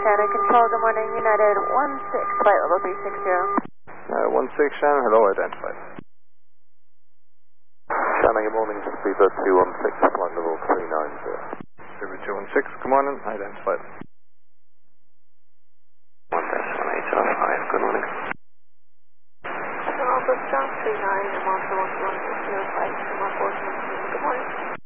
Shannon Control, good morning, United 16, flight level 360. 16 Shannon, hello, identified. Shannon, good morning, Speedbird 216, flight level 390. Speedbird 216, good morning, identified. 1-1805, good morning. Alpha Star 39, I'm also 1105, good morning.